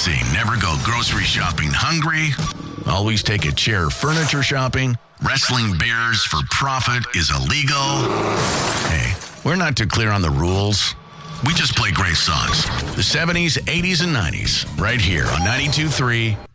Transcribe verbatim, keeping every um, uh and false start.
see. Never go grocery shopping hungry. Always take a chair furniture shopping. Wrestling bears for profit is illegal. Hey, we're not too clear on the rules. We just play great songs. The seventies, eighties, and nineties. Right here on ninety-two point three